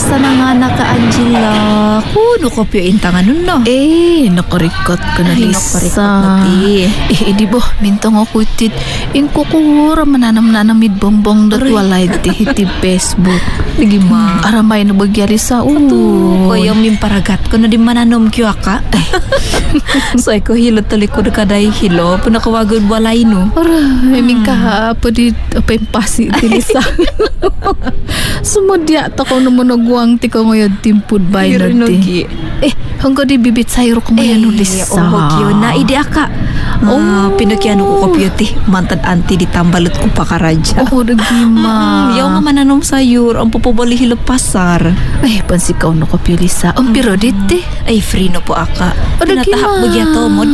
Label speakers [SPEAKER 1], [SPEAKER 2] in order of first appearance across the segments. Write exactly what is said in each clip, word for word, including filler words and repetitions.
[SPEAKER 1] Lisa na nga naka Angela. Kuno ko piyo intangan nun no.
[SPEAKER 2] Eh, nakarikot ka na
[SPEAKER 1] Ay,
[SPEAKER 2] Lisa.
[SPEAKER 1] nakarikot na ti.
[SPEAKER 2] Eh, di bo, mintong ako tit. Inkukura mananam-nanamid bombong dat walay ti hiti Facebook.
[SPEAKER 1] Lagi ma.
[SPEAKER 2] Aramay na bagya Lisa.
[SPEAKER 1] Ito, ko yung mimparagat ko na di mananom kyo aka. So, ako hilo tuloy ko na kaday hilo. Punakawagod walay no.
[SPEAKER 2] Aray, hmm. Mingka pa di pempasi ti Lisa. Sumudya ta ko naman nagwang ti ko ngayon timpud bay na ti. Eh, hanggang di bibit sayro ko ngayon no Lisa.
[SPEAKER 1] Eh, oh, kyo na ide aka. Oh, uh, pinakyan ko kopyo ti mantan anti ditambalot ko pakaraja.
[SPEAKER 2] Oh, dagima.
[SPEAKER 1] Mm, yaw nga mananom sayur ang popobali hilo pasar.
[SPEAKER 2] Ay, pansikaw no kopyo Lisa. Ang piro diti.
[SPEAKER 1] Ay, free no po aka.
[SPEAKER 2] Oh,
[SPEAKER 1] Pinatahap mo gyato mod.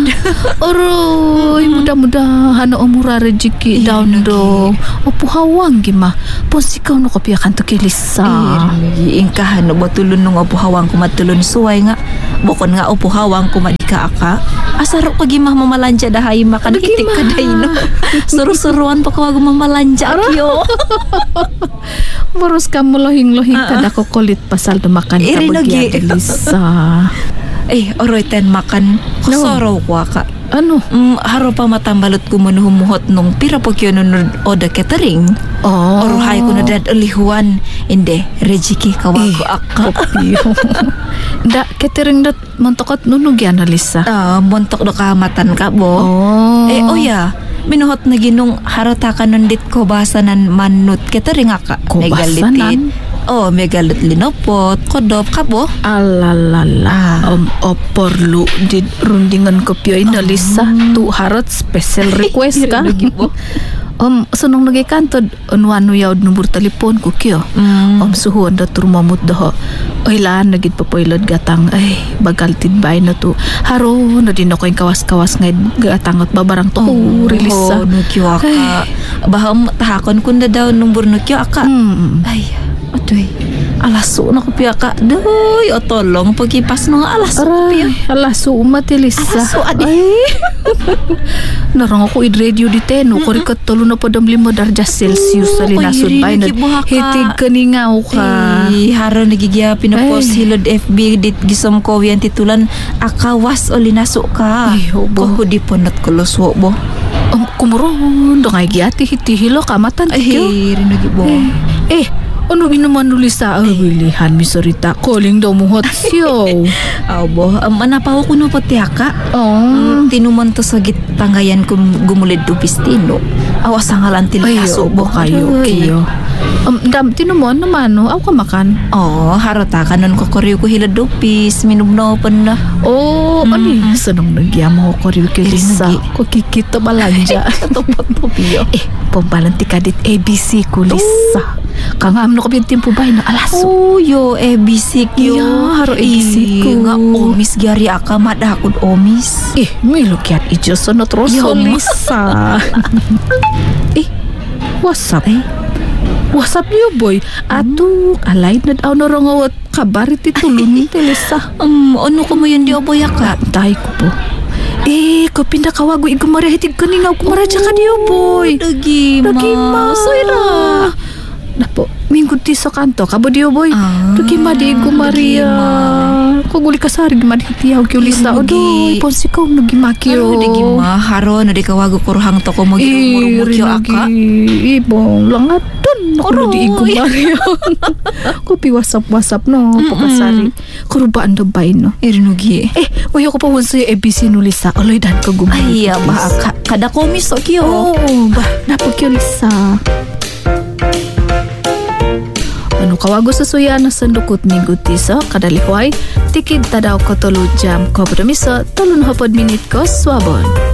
[SPEAKER 2] Oroy, mudah-mudahan na umura rejeki down do. Opo hawang gima. Pansikaw no kopyo kanto ki Lisa.
[SPEAKER 1] Ay, ingkahan no batulon nung opo hawang ko matulon suway nga. Bukon nga opo hawang ko madika aka. Asaro ka gimah mamalanja dahay makan hitik kaday no. Suru-suruan pa kawag mamalanja kyo.
[SPEAKER 2] Boros ka mo lohing-lohing uh-uh. kada ko kulit pasal dumakan ka bagya Lisa.
[SPEAKER 1] Eh, oroy ten makan kusoro ko ka.
[SPEAKER 2] Ano?
[SPEAKER 1] Mm, haro pa matambalot ko mo humuhot nung pira po kyo nung oda catering.
[SPEAKER 2] Oh.
[SPEAKER 1] Orohay ko na dad ulihuan. Hindi, rejiki kawag ko
[SPEAKER 2] eh,
[SPEAKER 1] aka.
[SPEAKER 2] Da, catering dat montokot nunog yan Lisa.
[SPEAKER 1] Ah, uh, montok do kamatan ka bo.
[SPEAKER 2] Oh.
[SPEAKER 1] Eh, oh ya. Minuhot na ginong harata ka nundit ko basanan manut catering aka.
[SPEAKER 2] Ko basanan?
[SPEAKER 1] Oh, megalit linopot, kodop ka bo.
[SPEAKER 2] Alalala. Um, oporlu di rundingan ko pyo ina Lisa. Tu harot special request ka. Um, sunong nagay kantod unwano yaw number telepon ko kyo.
[SPEAKER 1] Mm.
[SPEAKER 2] Um, suhuan da turmamut daho. Oy laan nagit papoylod gatang. Ay, bagal tidbay na to. Haro na din ako yung kawas-kawas ngay gatang at babarang to.
[SPEAKER 1] Oh,
[SPEAKER 2] Lisa.
[SPEAKER 1] Oh, nukyo aka. Baham tahakon kunda daw number nukyo aka.
[SPEAKER 2] Mm.
[SPEAKER 1] Ay, adoy. Alaso na ko piya ka. Doy, o tolong pagkipas no nga alaso ko piya.
[SPEAKER 2] Alaso umati Lisa.
[SPEAKER 1] Alaso adi.
[SPEAKER 2] Narang ako id-radio di teno. Mm-hmm. Kurikat tolo na padam lima darja Celsius sa linasod bay na hitig kaningaw ka.
[SPEAKER 1] Ay, haro nagigya pinapost hilod F B dit gisom ko yan titulan akawas o linaso ka.
[SPEAKER 2] Ay, obo.
[SPEAKER 1] Kahudi po nat kuluswo bo.
[SPEAKER 2] Um, kumuron. Dangay gyati hitihilo kamatan tikyo.
[SPEAKER 1] Ay, rinagi bo.
[SPEAKER 2] Eh, eh. Ano binaman nulis sa awilihan mi sorita calling daw mo hot siyo.
[SPEAKER 1] Aw bo, um, anapaw ko no pati aka.
[SPEAKER 2] Oh,
[SPEAKER 1] um, tinuman to sa gitangayan kum gumulid do pistino. Awas ang alantil kaso bo
[SPEAKER 2] kayo kayo. Um, dam tinuman naman no, aw ka makan.
[SPEAKER 1] Oh, harota ka nun ko koryo ko hilad do pis minubno pan na.
[SPEAKER 2] Oh, mm. Ani sanong nagyamo ko koryo ko Lisa. Ko kikita balanja.
[SPEAKER 1] Topot po piyo.
[SPEAKER 2] Eh, pambalanti ka dit A B C ko Lisa. Kangam no kabit tempo bay na alaso.
[SPEAKER 1] Oh, yo A B C kyo.
[SPEAKER 2] Yeah, haro A B C ko.
[SPEAKER 1] Nga omis gyari aka madakod omis.
[SPEAKER 2] Eh, milukyat ijo sa notroso Lisa. Eh, what's up? Eh? What's up yo boy? Ato, alay na daw na rangawat kabarit itulun ti Lisa.
[SPEAKER 1] Um, ano ko mo yun di oboy aka?
[SPEAKER 2] Tay ko po. Eh, ko pinda kawago igumara hitig kaningaw kumara ka diyo boy.
[SPEAKER 1] Dagi ma.
[SPEAKER 2] Dagi ma, soira. Napo, minggu ti sa kanto kabo diyo boy.
[SPEAKER 1] Ah,
[SPEAKER 2] Dagi ma di Maria. Ko guli ka sari gima di tiyaw kyo Lisa. Odoy, ponsi ko nagi makyo.
[SPEAKER 1] Dagi ma, haro na di kawago kuruhang to ko mo gimurumuk yo aka.
[SPEAKER 2] Ibong langat dun. Naku di igo Maria. Ko pi wasap-wasap no, pakasari. Kurubaan do bay no.
[SPEAKER 1] Irinugi.
[SPEAKER 2] Eh, uyo ko pa wunso yung A B C no Lisa. Oloy dan ko gumay.
[SPEAKER 1] Ay, ba aka. Kada komis o kyo.
[SPEAKER 2] Oo, ba, napo kyo Lisa. Ano kawago sa suya na sandukot ni Gutiso kadalihoy tikid tadaw ko tulu jam ko promiso tulun hapod minit ko swabon.